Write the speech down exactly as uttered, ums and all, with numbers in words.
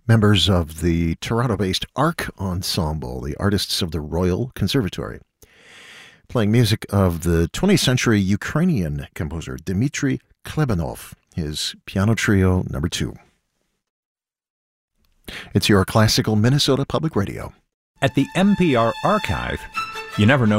members of the Toronto-based Arc Ensemble, the artists of the Royal Conservatory, playing music of the twentieth century Ukrainian composer Dmitry Klebanov, his piano trio number two. It's your classical Minnesota Public Radio. At the N P R Archive, you never know